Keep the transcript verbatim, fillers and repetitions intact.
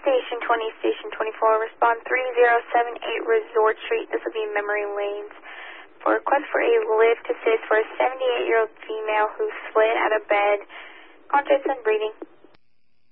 Station twenty, Station twenty-four, respond three zero seven eight Resort Street. This will be Memory Lanes. For a request for a lift assist for a seventy-eight-year-old female who slid out of bed, conscious and breathing.